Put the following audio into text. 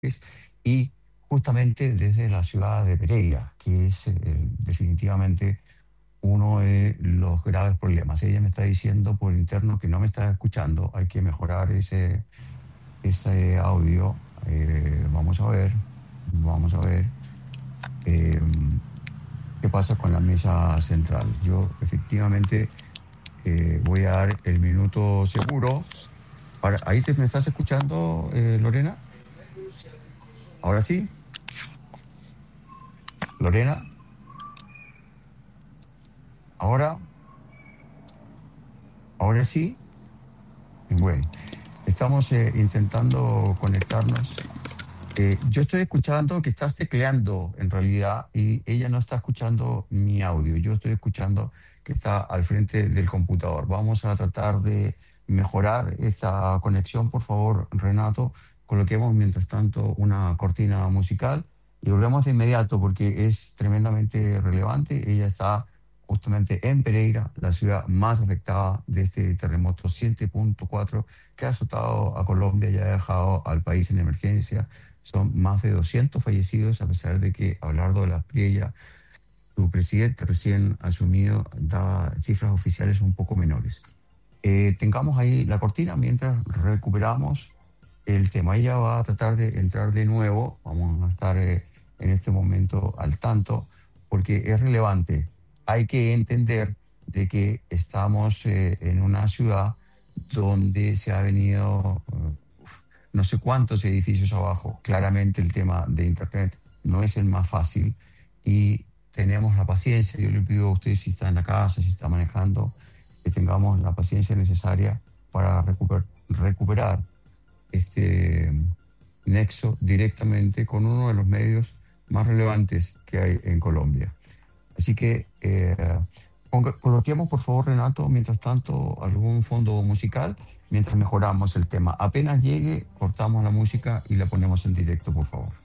y justamente desde la ciudad de Pereira, que es definitivamente uno de los graves problemas. Ella me está diciendo por interno que no me está escuchando, hay que mejorar ese audio. Vamos a ver eh, qué pasa con la mesa central. Yo efectivamente voy a dar el minuto seguro. ¿Ahí me estás escuchando, Lorena? ¿Ahora sí? ¿Lorena? ¿Ahora? ¿Ahora sí? Bueno, estamos intentando conectarnos. Yo estoy escuchando que estás tecleando en realidad y ella no está escuchando mi audio. Yo estoy escuchando que está al frente del computador. Vamos a tratar de mejorar esta conexión. Por favor, Renato, coloquemos mientras tanto una cortina musical y volvemos de inmediato porque es tremendamente relevante. Ella está justamente en Pereira, la ciudad más afectada de este terremoto 7.4 que ha azotado a Colombia y ha dejado al país en emergencia. Son más de 200 fallecidos, a pesar de que Abelardo de la Espriella, su presidente recién asumido, da cifras oficiales un poco menores. Tengamos ahí la cortina mientras recuperamos el tema. Ella va a tratar de entrar de nuevo. Vamos a estar en este momento al tanto, porque es relevante. Hay que entender de que estamos en una ciudad donde se ha venido no sé cuántos edificios abajo. Claramente el tema de Internet no es el más fácil y tenemos la paciencia. Yo le pido a usted, si está en la casa, si está manejando, que tengamos la paciencia necesaria para recuperar este nexo directamente con uno de los medios más relevantes que hay en Colombia. Así que coloquemos, por favor, Renato, mientras tanto, algún fondo musical, mientras mejoramos el tema. Apenas llegue, cortamos la música y la ponemos en directo, por favor.